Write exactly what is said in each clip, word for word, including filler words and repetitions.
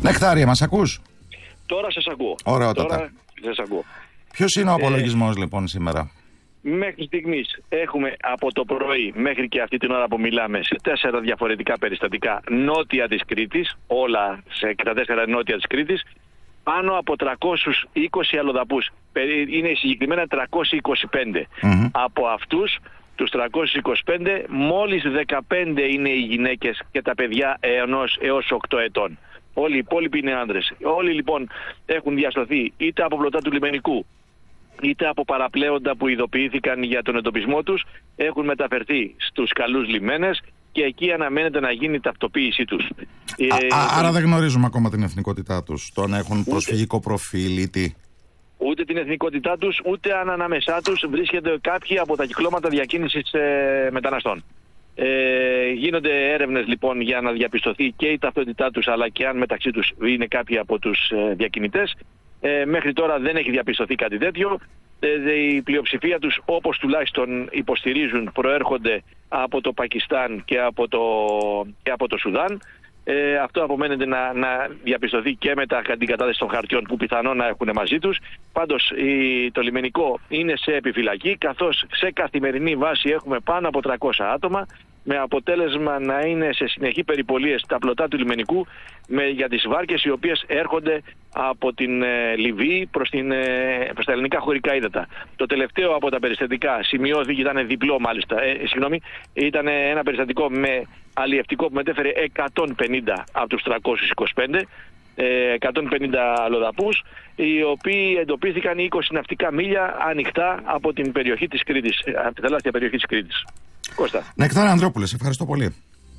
Νεκτάρια, μας ακούς? Τώρα σας ακούω. Ωραιότατα. Τώρα σας ακούω. Ποιος είναι ο απολογισμός ε, λοιπόν σήμερα? Μέχρι στιγμής έχουμε από το πρωί μέχρι και αυτή την ώρα που μιλάμε σε τέσσερα διαφορετικά περιστατικά νότια της Κρήτης, όλα σε τα τέσσερα νότια της Κρήτης, πάνω από τριακόσιους είκοσι αλλοδαπούς. Είναι συγκεκριμένα τριακόσιοι είκοσι πέντε. Mm-hmm. Από αυτούς τους τριακόσιους είκοσι πέντε μόλις δεκαπέντε είναι οι γυναίκες και τα παιδιά ενός έως οκτώ ετών. Όλοι οι υπόλοιποι είναι άνδρες. Όλοι λοιπόν έχουν διασωθεί είτε από πλωτά του λιμενικού, είτε από παραπλέοντα που ειδοποιήθηκαν για τον εντοπισμό τους, έχουν μεταφερθεί στους καλούς λιμένες και εκεί αναμένεται να γίνει η ταυτοποίησή τους. Α, ε, α, άρα δεν γνωρίζουμε ακόμα την εθνικότητά τους, το αν έχουν ούτε, προσφυγικό προφίλ ή τι. Ούτε την εθνικότητά τους, ούτε αν ανάμεσά τους βρίσκεται κάποιοι από τα κυκλώματα διακίνησης ε, μεταναστών. Ε, γίνονται έρευνες λοιπόν για να διαπιστωθεί και η ταυτότητά τους, αλλά και αν μεταξύ τους είναι κάποιοι από τους ε, διακινητές. Ε, μέχρι τώρα δεν έχει διαπιστωθεί κάτι τέτοιο. Ε, η πλειοψηφία τους, όπως τουλάχιστον υποστηρίζουν, προέρχονται από το Πακιστάν και από το, και από το Σουδάν. Ε, αυτό απομένεται να, να διαπιστωθεί και με τα, την κατάθεση των χαρτιών που πιθανόν να έχουν μαζί τους. Πάντως η, το λιμενικό είναι σε επιφυλακή, καθώς σε καθημερινή βάση έχουμε πάνω από τριακόσια άτομα, με αποτέλεσμα να είναι σε συνεχή περιπολίες τα πλωτά του λιμενικού με, για τις βάρκες οι οποίες έρχονται από την ε, Λιβύη προς, την, ε, προς τα ελληνικά χωρικά ύδατα. Το τελευταίο από τα περιστατικά σημειώθηκε, ήταν διπλό μάλιστα, ε, συγγνώμη, ήταν ένα περιστατικό με αλλιευτικό που μετέφερε εκατόν πενήντα από τους τριακόσιους είκοσι πέντε, ε, εκατόν πενήντα αλλοδαπούς, οι οποίοι εντοπίστηκαν είκοσι ναυτικά μίλια ανοιχτά από την περιοχή της Κρήτης, από τη θαλάσσια περιοχή της Κρήτης. Κώστα. Νεκτάρια Ανδρόπουλε, ευχαριστώ πολύ.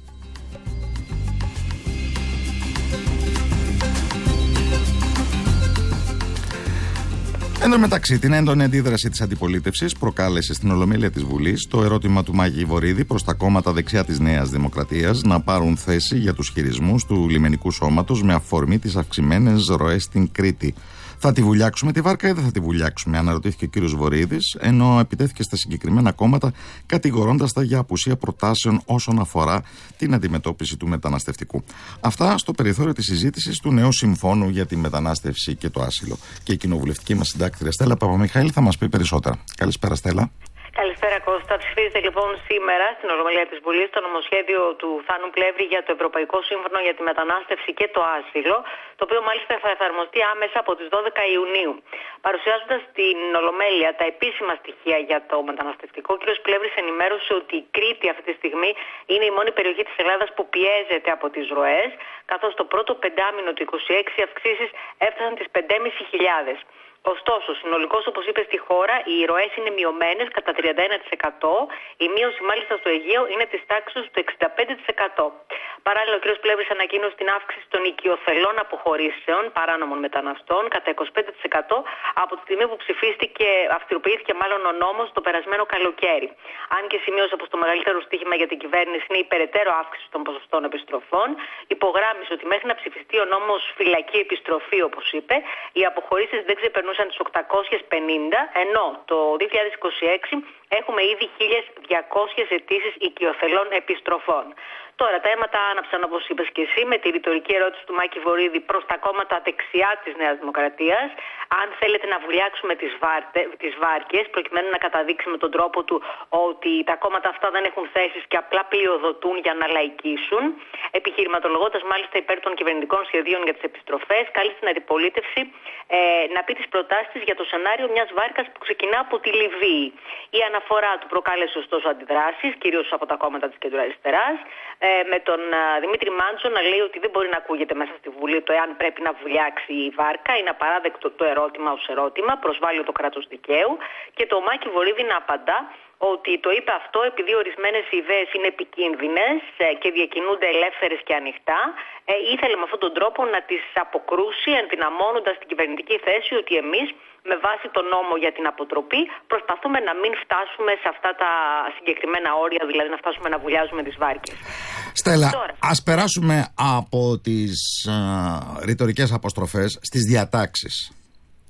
Εν τω μεταξύ, την έντονη αντίδραση της αντιπολίτευσης προκάλεσε στην Ολομέλεια της Βουλής το ερώτημα του Μάκη Βορίδη προς τα κόμματα δεξιά της Νέας Δημοκρατίας να πάρουν θέση για τους χειρισμούς του λιμενικού σώματος με αφορμή τις αυξημένες ροές στην Κρήτη. Θα τη βουλιάξουμε τη βάρκα ή δεν θα τη βουλιάξουμε, αναρωτήθηκε ο κύριος Βορίδης, ενώ επιτέθηκε στα συγκεκριμένα κόμματα, κατηγορώντας τα για απουσία προτάσεων όσον αφορά την αντιμετώπιση του μεταναστευτικού. Αυτά στο περιθώριο της συζήτησης του νέου συμφώνου για τη μετανάστευση και το άσυλο. Και η κοινοβουλευτική μας συντάκτρια Στέλλα Παπαμιχαήλ θα μας πει περισσότερα. Καλησπέρα, Στέλλα. Καλησπέρα, Κώστα. Ψηφίζεται λοιπόν σήμερα στην Ολομέλεια της Βουλής το νομοσχέδιο του Θάνου Πλεύρη για το Ευρωπαϊκό Σύμφωνο για τη Μετανάστευση και το Άσυλο, το οποίο μάλιστα θα εφαρμοστεί άμεσα από τις δώδεκα Ιουνίου. Παρουσιάζοντας στην Ολομέλεια τα επίσημα στοιχεία για το μεταναστευτικό, ο κ. Πλεύρης ενημέρωσε ότι η Κρήτη αυτή τη στιγμή είναι η μόνη περιοχή της Ελλάδας που πιέζεται από τις ροές, καθώς το πρώτο πεντάμηνο του είκοσι έξι οι αυξήσεις έφτασαν τις πέντε χιλιάδες πεντακόσιες. Ωστόσο, συνολικώς, όπως είπε, στη χώρα οι ροές είναι μειωμένες κατά τριάντα ένα τοις εκατό, η μείωση μάλιστα στο Αιγαίο είναι της τάξης του εξήντα πέντε τοις εκατό. Παράλληλα, ο κ. Πλεύρης ανακοίνωσε την αύξηση των οικειοθελών αποχωρήσεων παράνομων μεταναστών κατά είκοσι πέντε τοις εκατό από τη στιγμή που ψηφίστηκε, αυστηροποιήθηκε μάλλον ο νόμος το περασμένο καλοκαίρι. Αν και σημείωσε πως το μεγαλύτερο στοίχημα για την κυβέρνηση είναι η περαιτέρω αύξηση των ποσοστών επιστροφών, υπογράμμισε ότι μέχρι να ψηφιστεί ο νόμος φυλακή επιστροφή, όπως είπε, οι αποχωρήσεις δεν ξεπερνούσαν τις οκτακόσιες πενήντα, ενώ το δύο χιλιάδες είκοσι έξι έχουμε ήδη χίλιες διακόσιες αιτήσεις οικειοθελών επιστροφών. Τώρα τα αίματα άναψαν, όπως είπες και εσύ, με τη ρητορική ερώτηση του Μάκη Βορίδη προς τα κόμματα δεξιά της Νέας Δημοκρατίας, αν θέλετε να βουλιάξουμε τις, βάρτε, τις βάρκες, προκειμένου να καταδείξει με τον τρόπο του ότι τα κόμματα αυτά δεν έχουν θέσεις και απλά πλειοδοτούν για να λαϊκίσουν. Επιχειρηματολογώντας μάλιστα υπέρ των κυβερνητικών σχεδίων για τις επιστροφές, καλεί στην αντιπολίτευση ε, να πει τις προτάσεις της για το σενάριο μιας βάρκας που ξεκινά από τη Λιβύη. Η αναφορά του προκάλεσε ωστόσο αντιδράσεις, κυρίως από τα κόμματα της κεντροαριστεράς, ε, με τον α, Δημήτρη Μάντζο να λέει ότι δεν μπορεί να ακούγεται μέσα στη Βουλή το εάν πρέπει να βουλιάξει η βάρκα. Είναι απαράδεκτο το ερώτημα ως ερώτημα, προσβάλλει το κράτος δικαίου, και το Μάκη Βορίδη να απαντά ότι το είπε αυτό επειδή ορισμένες ιδέες είναι επικίνδυνες και διακινούνται ελεύθερες και ανοιχτά. Ε, ήθελε με αυτόν τον τρόπο να τις αποκρούσει, ενδυναμώνοντας την κυβερνητική θέση ότι εμείς με βάση τον νόμο για την αποτροπή προσπαθούμε να μην φτάσουμε σε αυτά τα συγκεκριμένα όρια, δηλαδή να φτάσουμε να βουλιάζουμε τις βάρκες. Στέλλα, Τώρα. ας περάσουμε από τις α, ρητορικές αποστροφές στις διατάξεις.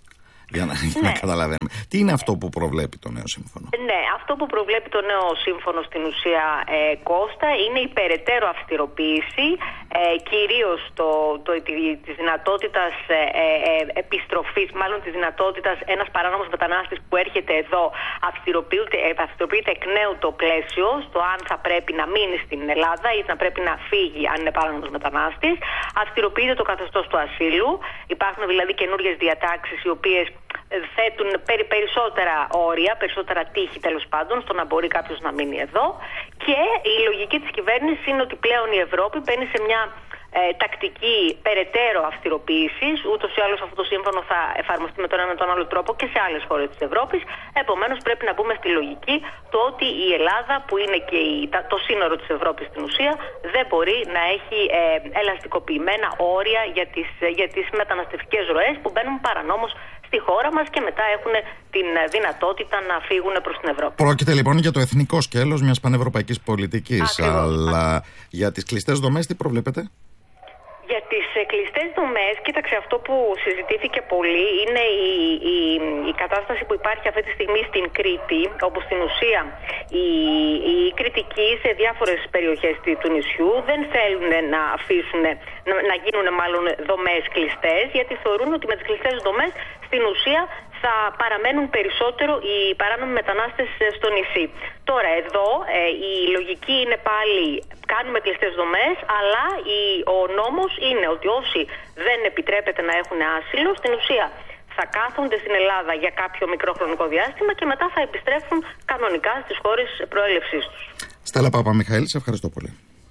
Για να, για να καταλαβαίνουμε. Τι είναι αυτό που προβλέπει το νέο σύμφωνο? Ναι, αυτό που προβλέπει το νέο σύμφωνο στην ουσία, ε, Κώστα, είναι η περαιτέρω αυστηροποίηση, ε, κυρίως το, το, της δυνατότητας ε, ε, επιστροφής, μάλλον της δυνατότητας ένας παράνομος μετανάστης που έρχεται εδώ, αυστηροποιείται, αυστηροποιείται εκ νέου το πλαίσιο στο αν θα πρέπει να μείνει στην Ελλάδα ή να πρέπει να φύγει αν είναι παράνομος μετανάστης. Αυστηροποιείται το καθεστώς του ασύλου. Υπάρχουν δηλαδή καινούριες διατάξεις οι οποίες θέτουν περισσότερα όρια, περισσότερα τύχη τέλος πάντων στο να μπορεί κάποιος να μείνει εδώ. Και η λογική της κυβέρνησης είναι ότι πλέον η Ευρώπη μπαίνει σε μια ε, τακτική περαιτέρω αυστηροποίησης. Ούτως ή άλλως αυτό το σύμφωνο θα εφαρμοστεί με τον ένα με τον άλλο τρόπο και σε άλλες χώρες της Ευρώπης. Επομένως πρέπει να μπούμε στη λογική το ότι η Ελλάδα, που είναι και η, το σύνορο της Ευρώπης στην ουσία, δεν μπορεί να έχει ε, ελαστικοποιημένα όρια για τις, για τις μεταναστευτικές ροές που μπαίνουν παρανόμως στη χώρα μας και μετά έχουν την δυνατότητα να φύγουν προς την Ευρώπη. Πρόκειται λοιπόν για το εθνικό σκέλος μιας πανευρωπαϊκής πολιτικής. Ακριβώς. Αλλά για τις κλειστές δομές τι προβλέπετε? Για τις κλειστές δομές, κοίταξε, αυτό που συζητήθηκε πολύ είναι η, η, η κατάσταση που υπάρχει αυτή τη στιγμή στην Κρήτη, όπου στην ουσία οι, οι κριτικοί σε διάφορες περιοχές του νησιού δεν θέλουν να αφήσουν, να, να γίνουν μάλλον δομές κλειστές, γιατί θεωρούν ότι με τις κλειστές δομές στην ουσία θα παραμένουν περισσότερο οι παράνομοι μετανάστες στο νησί. Τώρα εδώ ε, η λογική είναι πάλι κάνουμε κλειστές δομές, αλλά η, ο νόμος είναι ότι όσοι δεν επιτρέπεται να έχουν άσυλο, στην ουσία θα κάθονται στην Ελλάδα για κάποιο μικρό χρονικό διάστημα και μετά θα επιστρέφουν κανονικά στις χώρες προέλευσής τους. Στέλλα Παπαμιχαήλ, σε ευχαριστώ πολύ.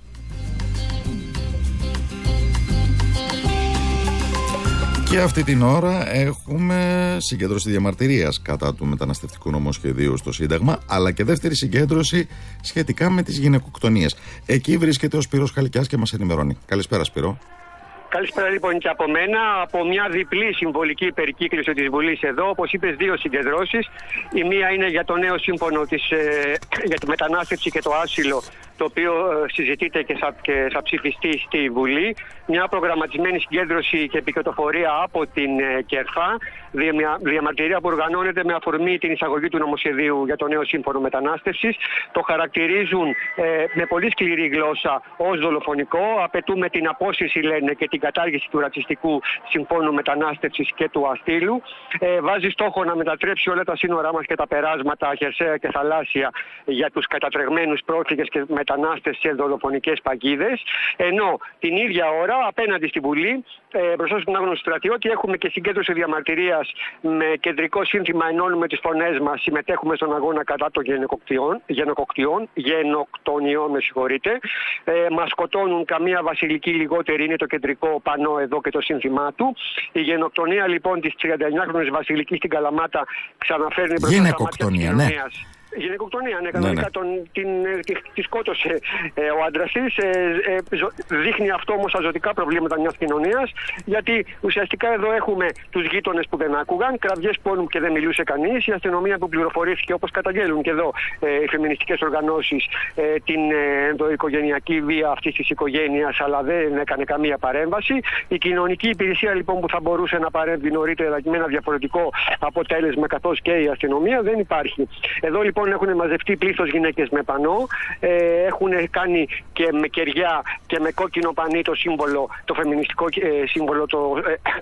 Και αυτή την ώρα έχουμε συγκέντρωση διαμαρτυρίας κατά του μεταναστευτικού νομοσχεδίου στο Σύνταγμα, αλλά και δεύτερη συγκέντρωση σχετικά με τις γυναικοκτονίες. Εκεί βρίσκεται ο Σπύρος Χαλικιάς και μας ενημερώνει. Καλησπέρα, Σπύρο. Καλησπέρα λοιπόν και από μένα. Από μια διπλή συμβολική περικύκλωση της Βουλής εδώ, όπως είπες, δύο συγκεντρώσεις. Η μία είναι για το νέο σύμφωνο της, ε, για τη μετανάστευση και το άσυλο, το οποίο ε, συζητείται και θα, και θα ψηφιστεί στη Βουλή. Μια προγραμματισμένη συγκέντρωση και επικοινωνία από την ε, ΚΕΡΦΑ, δια, διαμαρτυρία που οργανώνεται με αφορμή την εισαγωγή του νομοσχεδίου για το νέο σύμφωνο μετανάστευσης. Το χαρακτηρίζουν ε, με πολύ σκληρή γλώσσα ως δολοφονικό. Απαιτούμε την απόσυρση, λένε, και την κατάργηση του ρατσιστικού συμφώνου μετανάστευσης και του αστήλου. Ε, βάζει στόχο να μετατρέψει όλα τα σύνορά μας και τα περάσματα χερσαία και θαλάσσια για τους κατατρεγμένους πρόσφυγες και μετανάστες σε δολοφονικές παγίδες. Ενώ την ίδια ώρα απέναντι στη Βουλή, ε, μπροστά στον άγνωστο στρατιώτη, έχουμε και συγκέντρωση διαμαρτυρίας με κεντρικό σύνθημα «Ενώνουμε τις φωνές μας, συμμετέχουμε στον αγώνα κατά των γενοκτονιών, γενοκτονιών, γενοκτονιών, με συγχωρείτε». Ε, μας σκοτώνουν, καμία βασιλική λιγότερη, είναι το κεντρικό πανό εδώ και το σύνθημά του. Η γενοκτονία λοιπόν της τριανταεννιάχρονης βασιλικής στην Καλαμάτα ξαναφέρνει μπροστά στα μάτια της κοινωνίας. Γυναικοκτονία, ναι, κανονικά ναι, ναι. Τον, την, τη, τη σκότωσε ε, ο άντρας της. Ε, ε, δείχνει αυτό όμως τα ζωτικά προβλήματα μιας κοινωνίας, γιατί ουσιαστικά εδώ έχουμε τους γείτονες που δεν άκουγαν, κραυγές πόνου και δεν μιλούσε κανείς, η αστυνομία που πληροφορήθηκε, όπως καταγγέλουν και εδώ ε, οι φεμινιστικές οργανώσεις, ε, την ε, ενδοοικογενειακή βία αυτής της οικογένειας, αλλά δεν έκανε καμία παρέμβαση. Η κοινωνική υπηρεσία λοιπόν που θα μπορούσε να παρέμβει νωρίτερα με ένα διαφορετικό αποτέλεσμα, καθώς και η αστυνομία, δεν υπάρχει. Εδώ λοιπόν έχουν μαζευτεί πλήθος γυναίκες με πανό, ε, έχουν κάνει και με κεριά και με κόκκινο πανί το σύμβολο, το φεμινιστικό ε, σύμβολο το,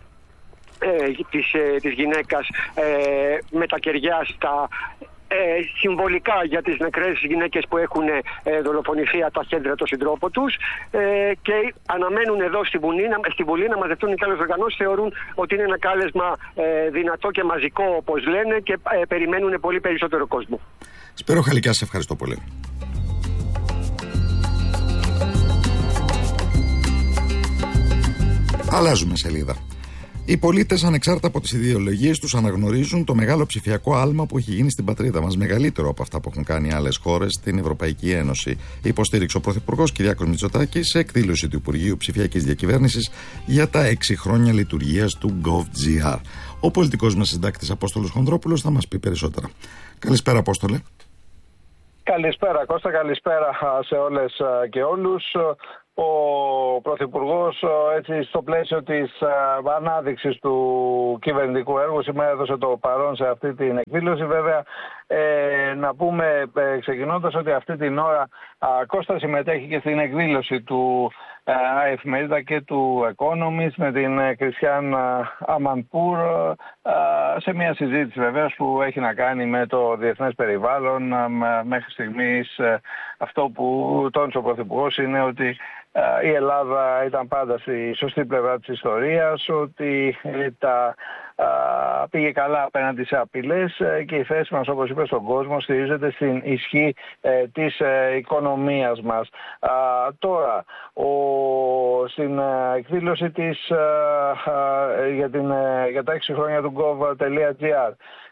ε, ε, της, ε, της γυναίκας ε, με τα κεριά στα... Ε, συμβολικά για τις νεκρές γυναίκες που έχουν ε, δολοφονηθεί από τα χέντρα των συντρόφων τους, ε, και αναμένουν εδώ στη Βουλή, να, στη Βουλή να μαζευτούν και άλλες οργανώσεις. Θεωρούν ότι είναι ένα κάλεσμα ε, δυνατό και μαζικό, όπως λένε, και ε, περιμένουν πολύ περισσότερο κόσμο. Σπύρο Χαλικιά, σε ευχαριστώ πολύ. Αλλάζουμε σελίδα. Οι πολίτες, ανεξάρτητα από τις ιδεολογίες τους, αναγνωρίζουν το μεγάλο ψηφιακό άλμα που έχει γίνει στην πατρίδα μας, μεγαλύτερο από αυτά που έχουν κάνει άλλες χώρες στην Ευρωπαϊκή Ένωση. Υποστήριξε ο Πρωθυπουργός Κυριάκος Μητσοτάκης σε εκδήλωση του Υπουργείου Ψηφιακής Διακυβέρνησης για τα έξι χρόνια λειτουργίας του GovGR. Ο πολιτικός μας συντάκτης Απόστολος Χονδρόπουλος θα μας πει περισσότερα. Καλησπέρα, Απόστολε. Καλησπέρα Κώστα, καλησπέρα σε όλες και όλους. ο Πρωθυπουργός, έτσι, στο πλαίσιο της α, ανάδειξης του κυβερνητικού έργου, σήμερα έδωσε το παρόν σε αυτή την εκδήλωση. Βέβαια, ε, να πούμε ε, ξεκινώντας ότι αυτή την ώρα α, Κώστα συμμετέχει και στην εκδήλωση του α, εφημερίδα και του Economist με την Κριστιάν Αμανπούρ σε μια συζήτηση βεβαίως που έχει να κάνει με το διεθνές περιβάλλον. Μέχρι στιγμής αυτό που τόνισε ο Πρωθυπουργός είναι ότι η Ελλάδα ήταν πάντα στη σωστή πλευρά της ιστορίας, ότι τα πήγε καλά απέναντι σε απειλές και η θέση μας, όπως είπε, στον κόσμο στηρίζεται στην ισχύ της οικονομίας μας. Τώρα, ο, στην εκδήλωση της για, την, για τα έξι χρόνια του gov.gr,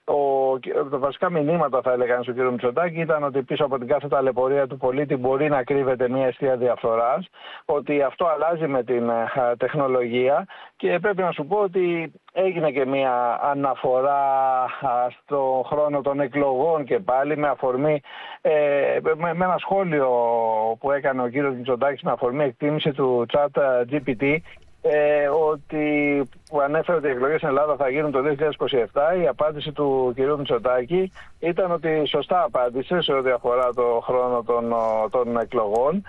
Ο, τα βασικά μηνύματα, θα έλεγαν, στον κύριο Μητσοτάκη ήταν ότι πίσω από την κάθε ταλαιπωρία του πολίτη μπορεί να κρύβεται μια αιστεία διαφθοράς, ότι αυτό αλλάζει με την α, τεχνολογία, και πρέπει να σου πω ότι έγινε και μια αναφορά α, στο χρόνο των εκλογών και πάλι με αφορμή ε, με, με ένα σχόλιο που έκανε ο κύριος Μητσοτάκης με αφορμή εκτίμηση του chat τζι πι τι, Ε, ότι που ανέφερε ότι οι εκλογές στην Ελλάδα θα γίνουν το δύο χιλιάδες είκοσι επτά. Η απάντηση του κ. Μητσοτάκη ήταν ότι σωστά απάντησε σε ό,τι αφορά το χρόνο των, των εκλογών.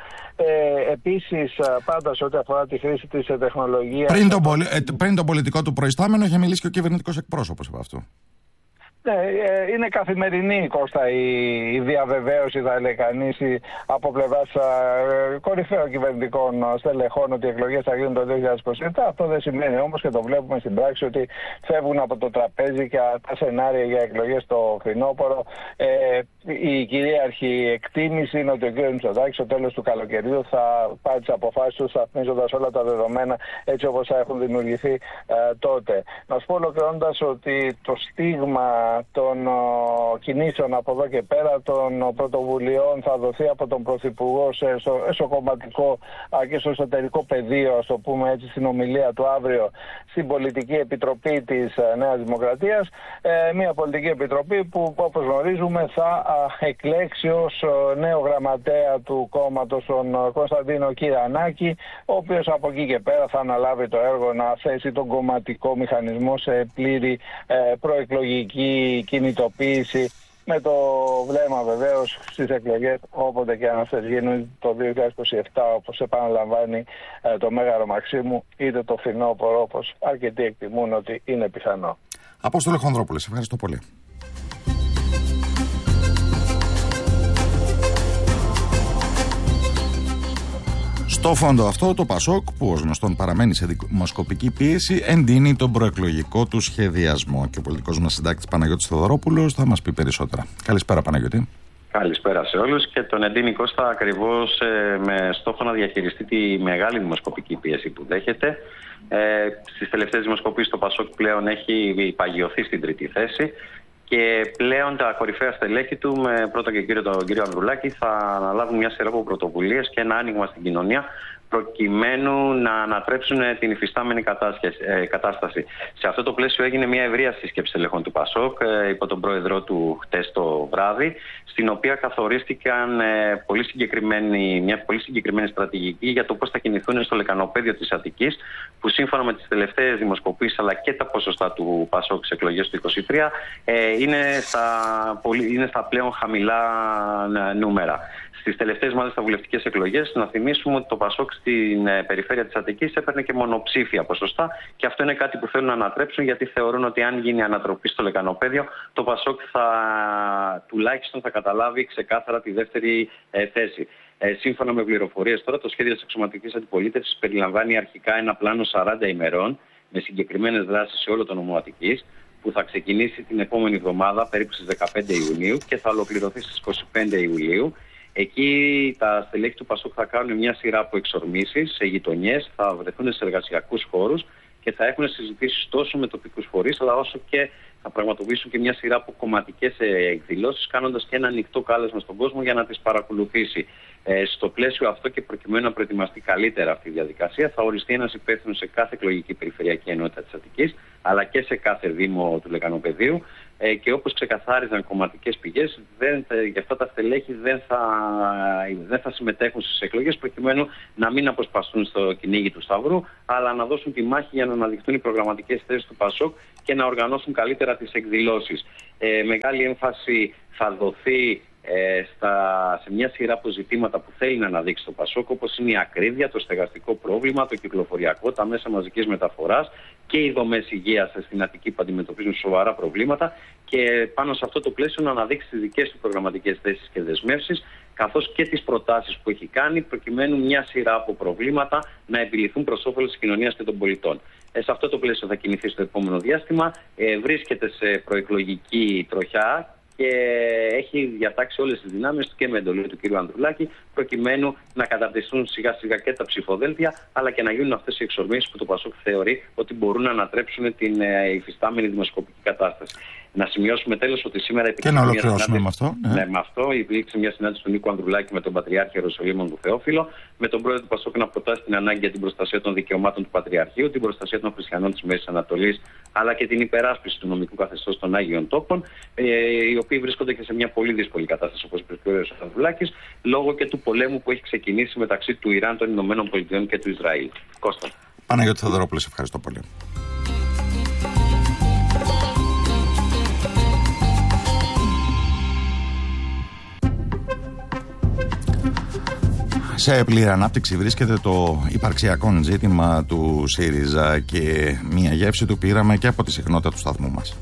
Ε, επίσης, πάντα σε ό,τι αφορά τη χρήση της τεχνολογίας. Πριν τον, πολι... ε, πριν τον πολιτικό του προϊστάμενο είχε μιλήσει και ο κυβερνητικός εκπρόσωπος από αυτό. Ναι, είναι καθημερινή, Κώστα, η διαβεβαίωση, θα λέει κανείς, από πλευράς κορυφαίων κυβερνητικών στελεχών ότι οι εκλογές θα γίνουν το δύο χιλιάδες είκοσι επτά. Αυτό δεν σημαίνει όμως, και το βλέπουμε στην πράξη, ότι φεύγουν από το τραπέζι και τα σενάρια για εκλογές το φθινόπωρο. Ε, η κυρίαρχη εκτίμηση είναι ότι ο κ. Μητσοτάκης στο τέλος του καλοκαιριού θα πάρει τις αποφάσεις του σταθμίζοντας όλα τα δεδομένα έτσι όπως θα έχουν δημιουργηθεί ε, τότε. Να σου πω ολοκληρώνοντας ότι το στίγμα των ο, κινήσεων από εδώ και πέρα, των πρωτοβουλειών, θα δοθεί από τον Πρωθυπουργό σε, στο εσωκομματικό α, και στο εσωτερικό πεδίο, ας το πούμε έτσι, στην ομιλία του αύριο στην Πολιτική Επιτροπή της α, Νέας Δημοκρατίας. Ε, μια Πολιτική Επιτροπή που, όπως γνωρίζουμε, θα α, εκλέξει ως α, νέο γραμματέα του κόμματος τον α, Κωνσταντίνο Κυρανάκη, ο οποίος από εκεί και πέρα θα αναλάβει το έργο να θέσει τον κομματικό μηχανισμό σε πλήρη ε, προεκλογική κινητοποίηση, με το βλέμμα βεβαίως στις εκλογές, όποτε και αν αυτές γίνουν το δύο χιλιάδες είκοσι επτά, όπως επαναλαμβάνει ε, το Μέγαρο Μαξίμου, είτε το φθινόπωρο, όπως αρκετοί εκτιμούν ότι είναι πιθανό. Απόστολε Χονδρόπουλε, σε ευχαριστώ πολύ. Στο φόντο αυτό, το Πασόκ, που ως γνωστόν παραμένει σε δημοσκοπική πίεση, εντείνει τον προεκλογικό του σχεδιασμό. Και ο πολιτικός μας συντάκτης Παναγιώτης Θεοδωρόπουλος θα μας πει περισσότερα. Καλησπέρα, Παναγιώτη. Καλησπέρα σε όλους. Και τον εντείνει, Κώστα, ακριβώς ε, με στόχο να διαχειριστεί τη μεγάλη δημοσκοπική πίεση που δέχεται. Ε, στις τελευταίες δημοσκοπήσεις το Πασόκ πλέον έχει παγιωθεί στην τρίτη θέση. Και πλέον τα κορυφαία στελέχη του, με πρώτο και κύριο τον κύριο Ανδρουλάκη, θα αναλάβουν μια σειρά από πρωτοβουλίες και ένα άνοιγμα στην κοινωνία, προκειμένου να ανατρέψουν την υφιστάμενη κατάσταση. Σε αυτό το πλαίσιο έγινε μια ευρεία σύσκεψη στελεχών του Πασόκ υπό τον πρόεδρό του χτες το βράδυ, στην οποία καθορίστηκαν πολύ συγκεκριμένη, μια πολύ συγκεκριμένη στρατηγική για το πώς θα κινηθούν στο λεκανοπέδιο της Αττικής, που σύμφωνα με τις τελευταίες δημοσκοπήσεις αλλά και τα ποσοστά του Πασόκ στις εκλογές του είκοσι τρία είναι στα, πολύ, είναι στα πλέον χαμηλά νούμερα. Στις τελευταίες μάλιστα βουλευτικές εκλογές, να θυμίσουμε ότι το Πασόκ στην ε, περιφέρεια της Αττικής έπαιρνε και μονοψήφια ποσοστά, και αυτό είναι κάτι που θέλουν να ανατρέψουν, γιατί θεωρούν ότι αν γίνει ανατροπή στο λεκανοπέδιο, το Πασόκ θα, τουλάχιστον θα καταλάβει ξεκάθαρα τη δεύτερη ε, θέση. Ε, σύμφωνα με πληροφορίες τώρα, το σχέδιο της αξιωματικής αντιπολίτευσης περιλαμβάνει αρχικά ένα πλάνο σαράντα ημερών με συγκεκριμένες δράσεις σε όλο το νομό Αττικής, που θα ξεκινήσει την επόμενη εβδομάδα, περίπου στις δεκαπέντε Ιουνίου, και θα ολοκληρωθεί στις είκοσι πέντε Ιουλίου. Εκεί τα στελέχη του Πασόκ θα κάνουν μια σειρά από εξορμήσεις σε γειτονιές, θα βρεθούν σε εργασιακούς χώρους και θα έχουν συζητήσεις τόσο με τοπικούς φορείς, αλλά όσο και θα πραγματοποιήσουν και μια σειρά από κομματικές εκδηλώσεις, κάνοντας και ένα ανοιχτό κάλεσμα στον κόσμο για να τις παρακολουθήσει. Ε, στο πλαίσιο αυτό, και προκειμένου να προετοιμαστεί καλύτερα αυτή η διαδικασία, θα οριστεί ένας υπεύθυνος σε κάθε εκλογική περιφερειακή ενότητα της Αττικής, αλλά και σε κάθε δήμο του λεκανοπεδίου, ε, και όπως ξεκαθάριζαν κομματικές πηγές, δεν, για αυτά τα στελέχη δεν θα, δεν θα συμμετέχουν στις εκλογές, προκειμένου να μην αποσπαστούν στο κυνήγι του Σταυρού, αλλά να δώσουν τη μάχη για να αναδειχθούν οι προγραμματικές θέσεις του ΠΑΣΟΚ και να οργανώσουν καλύτερα τις εκδηλώσεις. Ε, μεγάλη έμφαση θα δοθεί Ε, στα, σε μια σειρά από ζητήματα που θέλει να αναδείξει το ΠΑΣΟΚ, όπως είναι η ακρίβεια, το στεγαστικό πρόβλημα, το κυκλοφοριακό, τα μέσα μαζικής μεταφοράς και οι δομές υγείας στην Αττική που αντιμετωπίζουν σοβαρά προβλήματα, και πάνω σε αυτό το πλαίσιο να αναδείξει τις δικές του προγραμματικές θέσεις και δεσμεύσεις, καθώς και τις προτάσεις που έχει κάνει, προκειμένου μια σειρά από προβλήματα να επιληθούν προς όφελος της κοινωνίας και των πολιτών. Ε, σε αυτό το πλαίσιο θα κινηθεί στο επόμενο διάστημα, ε, βρίσκεται σε προεκλογική τροχιά και έχει διατάξει όλες τις δυνάμεις του και με εντολή του κ. Ανδρουλάκη, προκειμένου να καταρτιστούν σιγά σιγά και τα ψηφοδέλτια, αλλά και να γίνουν αυτές οι εξορμήσεις που το ΠΑΣΟΚ θεωρεί ότι μπορούν να ανατρέψουν την ε, υφιστάμενη δημοσκοπική κατάσταση. Να σημειώσουμε τέλος ότι σήμερα υπήρξε. Και να ολοκληρώσουμε με αυτό. Ναι. ναι, με αυτό. Υπήρξε μια συνάντηση του Νίκου Ανδρουλάκη με τον Πατριάρχη Ιεροσολύμων του Θεόφιλο, με τον πρόεδρο του ΠΑΣΟΚ να προτάσει την ανάγκη για την προστασία των δικαιωμάτων του Πατριαρχείου, την προστασία των χριστιανών της Μέσης Ανατολής, αλλά και την υπεράσπιση του νομικού καθεστώς των Άγιων Τόπων, ε, οι οποίοι βρίσκονται και σε μια πολύ δύσκολη κατάσταση, όπως είπε ο κ. Ανδρουλάκης, λόγω και του πολέμου που έχει ξεκινήσει μεταξύ του Ιράν, των Ηνωμένων Πολιτειών και του Ισραήλ. Κώστα. Παναγιώτη Θεοδωρόπουλε, ευχαριστώ πολύ. Σε πλήρη ανάπτυξη βρίσκεται το υπαρξιακό ζήτημα του ΣΥΡΙΖΑ και μία γεύση του πήραμε και από τη συχνότητα του σταθμού μας.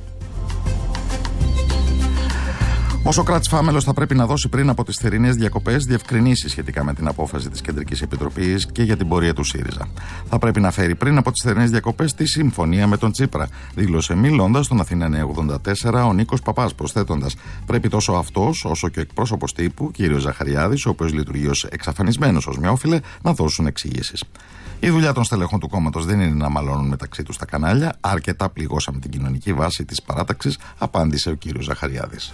Ο Σωκράτης Φάμελος θα πρέπει να δώσει πριν από τις θερινές διακοπές διευκρινήσεις σχετικά με την απόφαση της Κεντρικής Επιτροπής και για την πορεία του ΣΥΡΙΖΑ. Θα πρέπει να φέρει πριν από τις θερινές διακοπές τη συμφωνία με τον Τσίπρα, δήλωσε μιλώντας στον Αθήνα Νέα ογδόντα τέσσερα ο Νίκος Παπάς, προσθέτοντας: πρέπει τόσο αυτός όσο και ο εκπρόσωπος τύπου, κ. Ζαχαριάδης, ο οποίος λειτουργεί ως εξαφανισμένος ως μιόφιλε, να δώσουν εξηγήσεις. Η δουλειά των στελεχών του κόμματος δεν είναι να μαλώνουν μεταξύ τους τα κανάλια. Αρκετά πληγώσαμε την κοινωνική βάση της παράταξης, απάντησε ο κ. Ζαχαριάδης.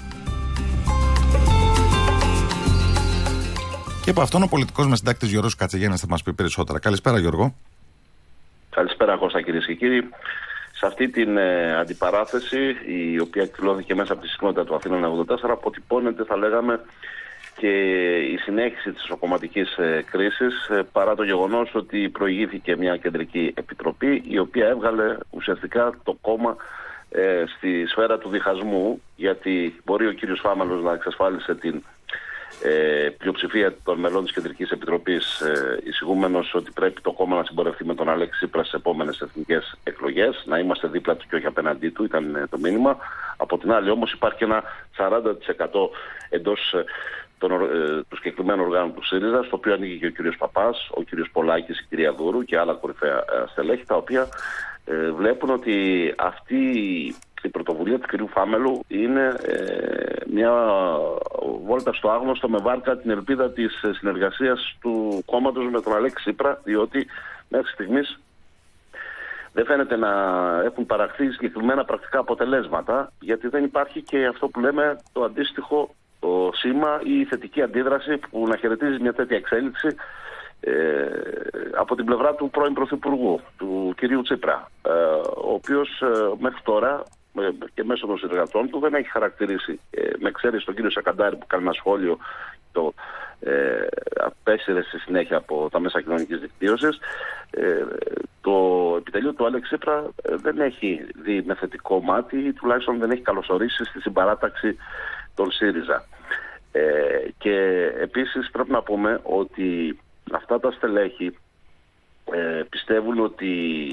Και από αυτόν ο πολιτικός μας συντάκτης Γιώργος Κατσιγέννης θα μας πει περισσότερα. Καλησπέρα, Γιώργο. Καλησπέρα, Κώστα, κυρίες και κύριοι. Σε αυτή την ε, αντιπαράθεση, η οποία εκδηλώθηκε μέσα από τη συχνότητα του Αθήνα ογδόντα τέσσερα, αποτυπώνεται, θα λέγαμε, και η συνέχιση της οκομματικής ε, κρίσης, ε, παρά το γεγονός ότι προηγήθηκε μια κεντρική επιτροπή, η οποία έβγαλε ουσιαστικά το κόμμα ε, στη σφαίρα του διχασμού, γιατί μπορεί ο κύριος Φάμελος να εξασφάλισε την Ε, πλειοψηφία των μελών της Κεντρικής Επιτροπής, ε, εισηγούμενος ότι πρέπει το κόμμα να συμπορευτεί με τον Αλέξη Τσίπρα στις επόμενες εθνικές εκλογές, να είμαστε δίπλα του και όχι απέναντί του, ήταν ε, το μήνυμα. Από την άλλη όμως υπάρχει ένα σαράντα τοις εκατό εντός ε, των, ε, του συγκεκριμένου οργάνου του ΣΥΡΙΖΑ, στο οποίο ανήκει και ο κύριος Παπάς, ο κύριος Πολάκης, η κυρία Δούρου και άλλα κορυφαία ε, στελέχη, τα οποία ε, βλέπουν ότι αυτή η πρωτοβουλία του κ. Φάμελου είναι ε, μια βόλτα στο άγνωστο με βάρκα την ελπίδα της συνεργασίας του κόμματος με τον Αλέξη Τσίπρα, διότι μέχρι στιγμής δεν φαίνεται να έχουν παραχθεί συγκεκριμένα πρακτικά αποτελέσματα, γιατί δεν υπάρχει και αυτό που λέμε το αντίστοιχο το σήμα ή η θετική αντίδραση που να χαιρετίζει μια τέτοια εξέλιξη ε, από την πλευρά του πρώην Πρωθυπουργού, του κ. Τσίπρα, ε, ο οποίος ε, μέχρι τώρα και μέσω των συνεργατών του δεν έχει χαρακτηρίσει, ε, με εξαίρεση τον κύριο Σακαντάρη που κάνει ένα σχόλιο, το ε, απέσυρε στη συνέχεια από τα μέσα κοινωνικής δικτύωσης, ε, το επιτελείο του Αλέξη Τσίπρα ε, δεν έχει δει με θετικό μάτι ή τουλάχιστον δεν έχει καλωσορίσει στη συμπαράταξη των ΣΥΡΙΖΑ. Ε, και επίσης πρέπει να πούμε ότι αυτά τα στελέχη ε, πιστεύουν ότι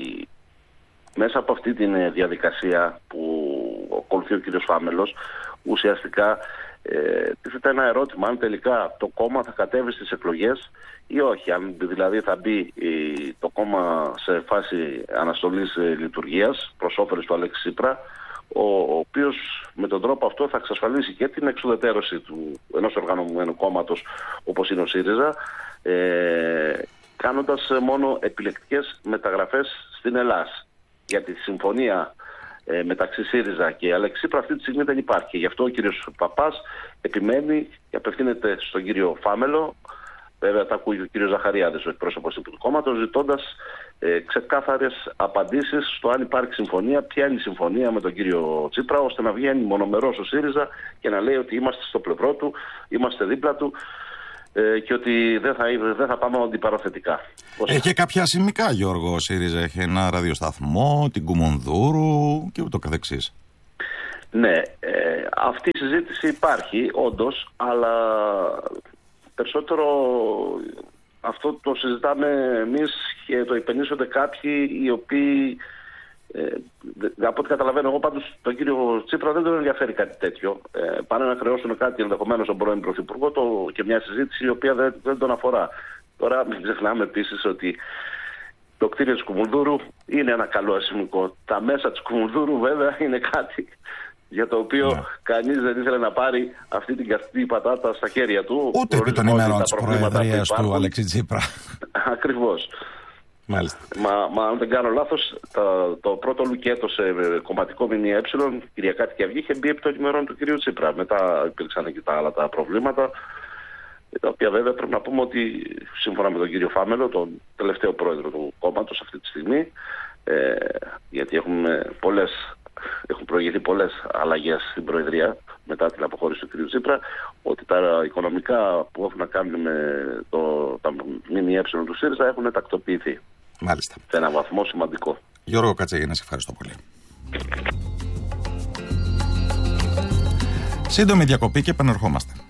μέσα από αυτή τη διαδικασία που ακολουθεί ο κ. Φάμελος, ουσιαστικά ε, τίθεται ένα ερώτημα αν τελικά το κόμμα θα κατέβει στις εκλογές ή όχι. Αν δηλαδή θα μπει ε, το κόμμα σε φάση αναστολής ε, λειτουργίας προς όφελος του Αλέξη Τσίπρα, ο, ο οποίος με τον τρόπο αυτό θα εξασφαλίσει και την εξουδετερώση του ενός οργανωμένου κόμματος όπως είναι ο ΣΥΡΙΖΑ, ε, κάνοντας μόνο επιλεκτικές μεταγραφές στην Ελλάδα. Γιατί τη συμφωνία ε, μεταξύ ΣΥΡΙΖΑ και Αλέξη Τσίπρα αυτή τη στιγμή δεν υπάρχει. Γι' αυτό ο κύριος Παπάς επιμένει και απευθύνεται στον κύριο Φάμελο βέβαια τα ακούει ο κ. Ζαχαριάδης, ο εκπρόσωπος του κόμματος, ζητώντας ε, ξεκάθαρες απαντήσεις στο αν υπάρχει συμφωνία, ποια είναι η συμφωνία με τον κύριο Τσίπρα, ώστε να βγαίνει μονομερός ο ΣΥΡΙΖΑ και να λέει ότι είμαστε στο πλευρό του, είμαστε δίπλα του ε, και ότι δεν θα, δεν θα πάμε αντιπαραθετικά. Έχει κάποια σημικά, Γιώργο, ο ΣΥΡΙΖΑ. Έχει ένα ραδιοσταθμό, την Κουμουνδούρου και ούτω καθεξής. Ναι, ε, αυτή η συζήτηση υπάρχει όντως, αλλά περισσότερο αυτό το συζητάμε εμείς και το υπενήσονται κάποιοι οι οποίοι, ε, από ό,τι καταλαβαίνω εγώ πάντως, τον κύριο Τσίπρα δεν τον ενδιαφέρει κάτι τέτοιο. Ε, πάνε να χρεώσουν κάτι ενδεχομένως στον πρώην Πρωθυπουργό το, και μια συζήτηση η οποία δεν, δεν τον αφορά. Τώρα μην ξεχνάμε επίσης ότι το κτίριο της Κουμουνδούρου είναι ένα καλό ασημικό. Τα μέσα της Κουμουνδούρου βέβαια είναι κάτι για το οποίο yeah. κανείς δεν ήθελε να πάρει αυτή την καυτή πατάτα στα χέρια του. Ούτε επί των ημερών της προεδρίας του Αλέξη Τσίπρα. Ακριβώς. Μάλιστα. Μα, μα αν δεν κάνω λάθος, το, το πρώτο λουκέτο σε κομματικό ΜΜΕ, Κυριακάτικη Αυγή, είχε μπει επί των ημερών του κυρίου Τσίπρα. Μετά υπήρξαν και τα άλλα τα προβλήματα, τα οποία βέβαια πρέπει να πούμε ότι σύμφωνα με τον κύριο Φάμελο, τον τελευταίο πρόεδρο του κόμματος αυτή τη στιγμή, ε, γιατί έχουμε πολλές, έχουν προηγηθεί πολλές αλλαγές στην Προεδρία μετά την αποχώρηση του κ. Τσίπρα, ότι τα οικονομικά που έχουν να κάνουν με το, τα ΜΜΕ του ΣΥΡΙΖΑ έχουν τακτοποιηθεί. Μάλιστα. Σε έναν βαθμό σημαντικό. Γιώργο Κατσέγινα, σε ευχαριστώ πολύ. Σύντομη διακοπή και επανερχόμαστε.